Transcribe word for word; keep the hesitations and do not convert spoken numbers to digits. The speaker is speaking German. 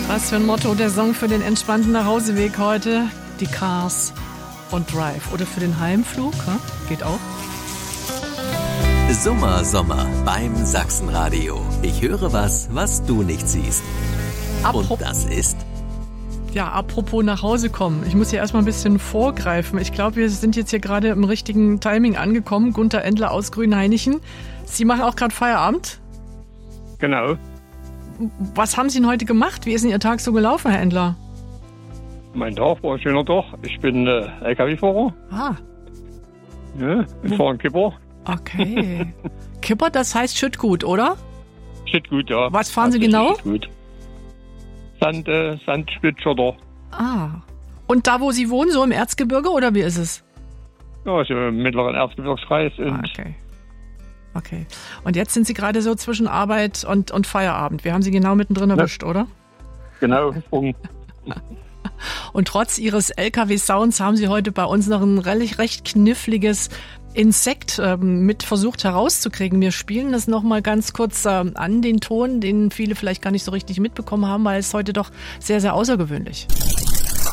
Was für ein Motto, der Song für den entspannten Nachhauseweg heute. Die Cars und Drive. Oder für den Heimflug, ja? Geht auch. Sommer, Sommer beim Sachsenradio. Ich höre was, was du nicht siehst. Und Apro- das ist... Ja, apropos nach Hause kommen. Ich muss hier erstmal ein bisschen vorgreifen. Ich glaube, wir sind jetzt hier gerade im richtigen Timing angekommen. Gunter Endler aus Grünhainichen. Sie machen auch gerade Feierabend? Genau. Was haben Sie denn heute gemacht? Wie ist denn Ihr Tag so gelaufen, Herr Endler? Mein Tag war ein schöner Tag. Ich bin äh, L K W-Fahrer. Ah, Ja, ich fahre einen Kipper. okay. Kipper, das heißt Schüttgut, oder? Steht gut, ja. Was fahren Sie Das genau? ist gut. Sand, äh, Sandspittschotter. Ah. Und da, wo Sie wohnen, so im Erzgebirge, oder wie ist es? Ja, also im mittleren Erzgebirgskreis. Und Ah, okay. Okay. Und jetzt sind Sie gerade so zwischen Arbeit und, und Feierabend. Wir haben Sie genau mittendrin erwischt, oder? Genau. Und Und trotz Ihres L K W-Sounds haben Sie heute bei uns noch ein recht, recht kniffliges Insekt ähm, mit versucht herauszukriegen. Wir spielen das nochmal ganz kurz ähm, an, den Ton, den viele vielleicht gar nicht so richtig mitbekommen haben, weil es heute doch sehr, sehr außergewöhnlich.